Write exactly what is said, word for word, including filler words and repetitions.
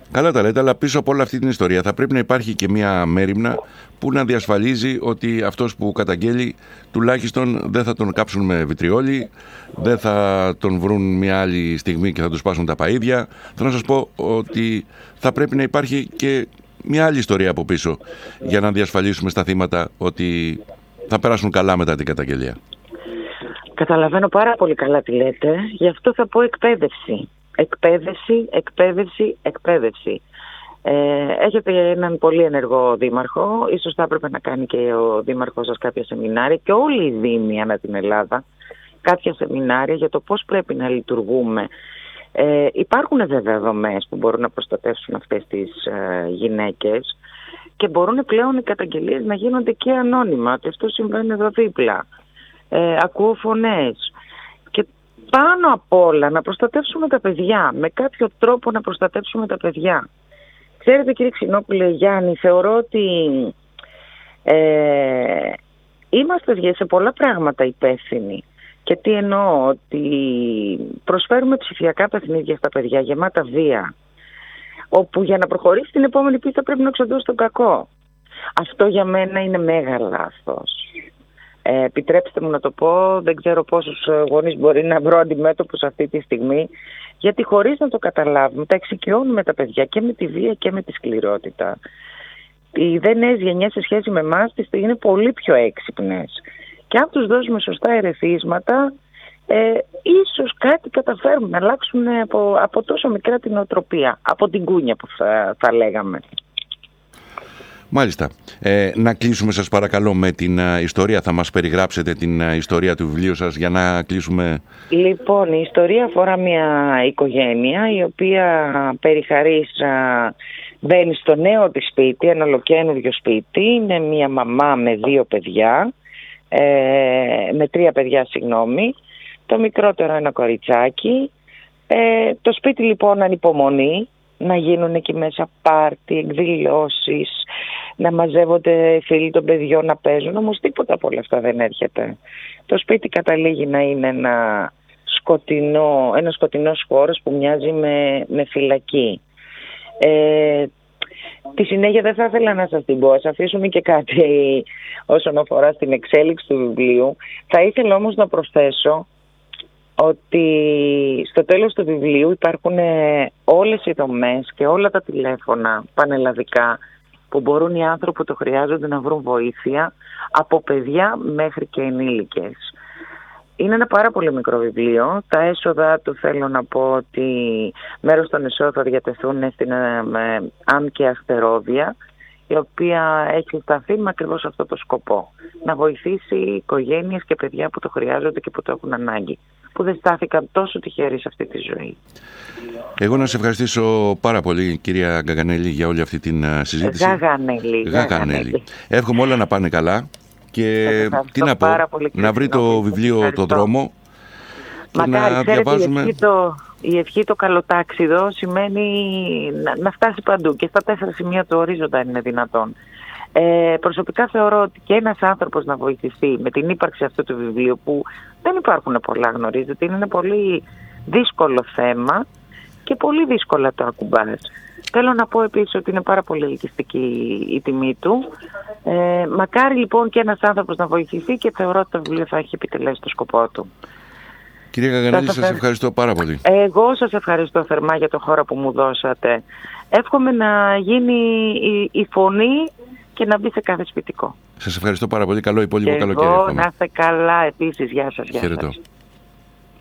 Καλά τα λέτε, αλλά πίσω από όλη αυτή την ιστορία θα πρέπει να υπάρχει και μια μέριμνα που να διασφαλίζει ότι αυτός που καταγγέλει τουλάχιστον δεν θα τον κάψουν με βιτριόλι, δεν θα τον βρουν μια άλλη στιγμή και θα του σπάσουν τα παΐδια. Θέλω να σας πω ότι θα πρέπει να υπάρχει και μια άλλη ιστορία από πίσω για να διασφαλίσουμε στα θύματα ότι θα περάσουν καλά μετά την καταγγελία. Καταλαβαίνω πάρα πολύ καλά τι λέτε, γι' αυτό θα πω εκπαίδευση. Εκπαίδευση, εκπαίδευση, εκπαίδευση. Ε, έχετε έναν πολύ ενεργό δήμαρχο, ίσως θα έπρεπε να κάνει και ο δήμαρχος σας κάποια σεμινάρια και όλοι οι δήμοι ανά την Ελλάδα κάποια σεμινάρια για το πώς πρέπει να λειτουργούμε. Ε, υπάρχουν βέβαια δομές που μπορούν να προστατεύσουν αυτές τις ε, γυναίκες και μπορούν πλέον οι καταγγελίες να γίνονται και ανώνυμα, ότι αυτό συμβαίνει εδώ δίπλα. Ε, ακούω φωνές. Και πάνω απ' όλα να προστατεύσουμε τα παιδιά, με κάποιο τρόπο να προστατεύσουμε τα παιδιά. Ξέρετε κύριε Ξινόπουλε, Γιάννη, θεωρώ ότι ε, είμαστε σε πολλά πράγματα υπεύθυνοι. Και τι εννοώ, ότι προσφέρουμε ψηφιακά παιχνίδια στα παιδιά, γεμάτα βία, όπου για να προχωρήσει την επόμενη πίστα πρέπει να εξοντώσει τον κακό. Αυτό για μένα είναι μέγα λάθος. Ε, επιτρέψτε μου να το πω, δεν ξέρω πόσους γονείς μπορεί να βρω αντιμέτωπους αυτή τη στιγμή, γιατί χωρίς να το καταλάβουμε τα εξοικειώνουμε τα παιδιά και με τη βία και με τη σκληρότητα. Οι δε νέες γενιές σε σχέση με εμάς είναι πολύ πιο έξυπνες. Και αν τους δώσουμε σωστά ερεθίσματα, ε, ίσως κάτι καταφέρουμε να αλλάξουν από, από τόσο μικρά την νοοτροπία, από την κούνια που θα, θα λέγαμε. Μάλιστα. Ε, να κλείσουμε σας παρακαλώ με την uh, ιστορία. Θα μας περιγράψετε την uh, ιστορία του βιβλίου σας για να κλείσουμε. Λοιπόν, η ιστορία αφορά μια οικογένεια η οποία περιχαρής uh, μπαίνει στο νέο της σπίτι, ένα ολοκαίνουργιο σπίτι. Είναι μια μαμά με δύο παιδιά, ε, με τρία παιδιά συγγνώμη. Το μικρότερο ένα κοριτσάκι. Ε, το σπίτι λοιπόν ανυπομονεί να γίνουν εκεί μέσα πάρτι, εκδηλώσεις, να μαζεύονται φίλοι των παιδιών να παίζουν, όμως τίποτα από όλα αυτά δεν έρχεται. Το σπίτι καταλήγει να είναι ένα σκοτεινό, ένα σκοτεινός χώρος που μοιάζει με, με φυλακή. Ε, τη συνέχεια δεν θα ήθελα να σας την πω, ας αφήσουμε και κάτι όσον αφορά στην εξέλιξη του βιβλίου. Θα ήθελα όμως να προσθέσω ότι στο τέλος του βιβλίου υπάρχουν όλες οι δομές και όλα τα τηλέφωνα πανελλαδικά που μπορούν οι άνθρωποι που το χρειάζονται να βρουν βοήθεια, από παιδιά μέχρι και ενήλικες. Είναι ένα πάρα πολύ μικρό βιβλίο. Τα έσοδα του θέλω να πω ότι μέρος των εσόδων θα διατεθούν στην ΑΜ και Αστερόδια, η οποία έχει σταθεί με ακριβώς αυτό το σκοπό. Να βοηθήσει οικογένειες και παιδιά που το χρειάζονται και που το έχουν ανάγκη, που δεν στάθηκαν τόσο τυχεροί σε αυτή τη ζωή. Εγώ να σε ευχαριστήσω πάρα πολύ κυρία Γκαγανέλη για όλη αυτή την συζήτηση. Γαγανέλη. Γαγανέλη. Εύχομαι όλα να πάνε καλά και τι να πω, πολύ, να βρει το βιβλίο το δρόμο και μακάρι, να ξέρετε, διαβάζουμε. Η ευχή, το, η ευχή το καλοτάξιδο σημαίνει να, να φτάσει παντού και στα τέσσερα σημεία του ορίζοντα είναι δυνατόν. Ε, προσωπικά θεωρώ ότι και ένας άνθρωπος να βοηθηθεί με την ύπαρξη αυτού του βιβλίου, που δεν υπάρχουν πολλά, γνωρίζετε, είναι ένα πολύ δύσκολο θέμα και πολύ δύσκολα το ακουμπάς. Θέλω να πω επίσης ότι είναι πάρα πολύ ελκυστική η τιμή του. Ε, μακάρι λοιπόν και ένας άνθρωπος να βοηθηθεί και θεωρώ ότι το βιβλίο θα έχει επιτελέσει το σκοπό του. Κυρία Γκαγανέλη, σας, σας ευχαριστώ πάρα πολύ. Εγώ σας ευχαριστώ θερμά για το χώρο που μου δώσατε. Εύχομαι να γίνει η, η φωνή και να μπει σε κάθε σπιτικό. Σας ευχαριστώ πάρα πολύ. Καλό υπόλοιπο καλοκαίρι. Εγώ να είστε καλά επίσης. Γεια σας. Γεια σας.